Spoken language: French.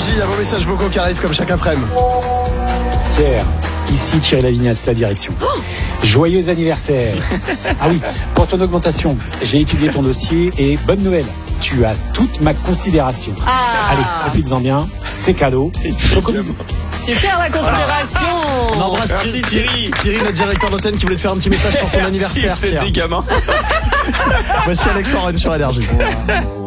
Énergie, il y a vos messages vocaux qui arrivent comme chaque après-midi. Pierre, ici Thierry Lavignas, la direction. Joyeux anniversaire. Ah oui, pour ton augmentation, j'ai étudié ton dossier et bonne nouvelle. Tu as toute ma considération. Allez, profites-en bien. C'est cadeau. Choco bisous. Super la considération. On embrasse Thierry, notre directeur d'antenne qui voulait te faire un petit message pour ton anniversaire. Merci, des gamins. Voici Alex Warren sur Énergie.